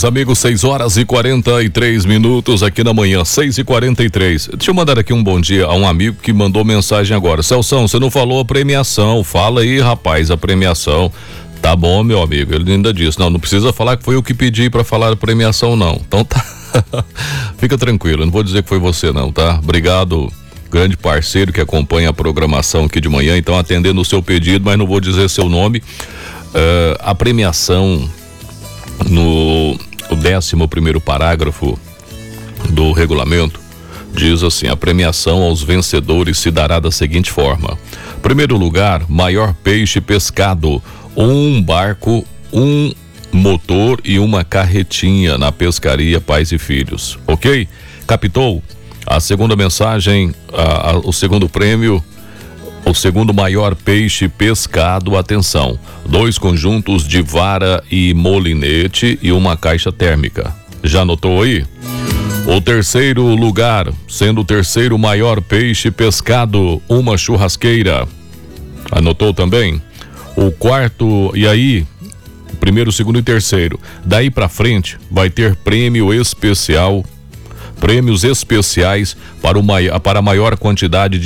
meus amigos, 6h43 aqui na manhã, 6h43. Deixa eu mandar aqui um bom dia a um amigo que mandou mensagem agora. Celção, você não falou a premiação, fala aí, rapaz, a premiação. Tá bom, meu amigo, ele ainda disse, não precisa falar que foi eu que pedi pra falar a premiação, não. Então tá, fica tranquilo, não vou dizer que foi você não, tá? Obrigado, grande parceiro que acompanha a programação aqui de manhã, então atendendo o seu pedido, mas não vou dizer seu nome. A premiação no 11º parágrafo do regulamento diz assim: a premiação aos vencedores se dará da seguinte forma: primeiro lugar, maior peixe pescado, um barco, um motor e uma carretinha na pescaria Pais e Filhos, ok? Captou? A segunda mensagem, o segundo prêmio, o segundo maior peixe pescado, atenção, 2 conjuntos de vara e molinete e uma caixa térmica. Já anotou aí? O terceiro lugar, sendo o terceiro maior peixe pescado, uma churrasqueira. Anotou também? O quarto, e aí, primeiro, segundo e terceiro. Daí pra frente vai ter prêmios especiais para a maior quantidade de